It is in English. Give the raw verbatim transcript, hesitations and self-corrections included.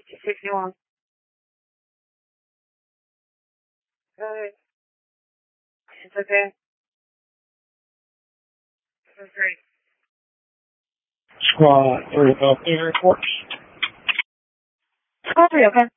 sixty-one. Uh, it's okay. It's great. Squad three, oh, three reports. Squad three, okay.